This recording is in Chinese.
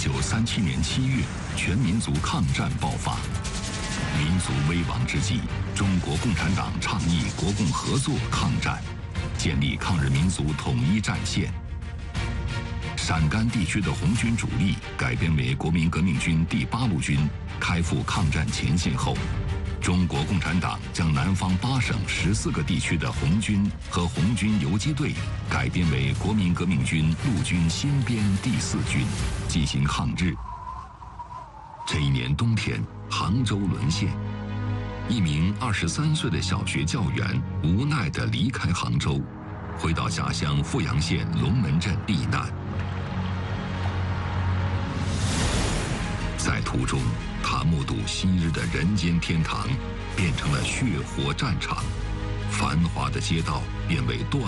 1937年7月，全民族抗战爆发。民族危亡之际，中国共产党倡议国共合作抗战，建立抗日民族统一战线。陕甘地区的红军主力改编为国民革命军第8路军，开赴抗战前线后，中国共产党将南方8省14个地区的红军和红军游击队改编为国民革命军陆军新编第4军，进行抗日。这一年冬天，杭州沦陷，一名23岁的小学教员无奈地离开杭州，回到家乡富阳县龙门镇避难。在途中，他目睹昔日的人间天堂变成了血火战场，繁华的街道变为断